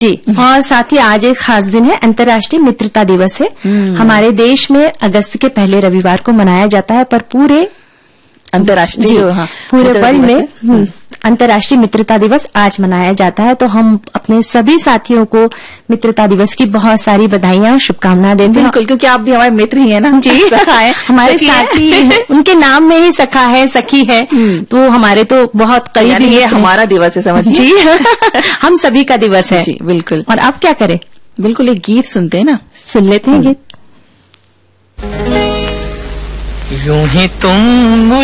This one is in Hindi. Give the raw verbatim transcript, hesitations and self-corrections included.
जी, और साथ ही आज एक खास दिन है, अंतर्राष्ट्रीय मित्रता दिवस है। हमारे देश में अगस्त के पहले रविवार को मनाया जाता है, पर पूरे अंतर्राष्ट्रीय हाँ, पूरे वर्ल्ड में अंतर्राष्ट्रीय मित्रता दिवस आज मनाया जाता है। तो हम अपने सभी साथियों को मित्रता दिवस की बहुत सारी बधाइयां, शुभकामनाएं देते हैं। बिल्कुल, क्योंकि आप भी हमारे मित्र ही है ना। जी, सखा है, हमारे साथी है, उनके नाम में ही सखा है, सखी है, तो हमारे तो बहुत करीबी। ये हमारा दिवस है, समझिए। जी, हम सभी का दिवस है। जी, बिल्कुल। और आप क्या करें? बिल्कुल, एक गीत सुनते हैं ना, सुन लेते हैं गीत। यूं ही तुम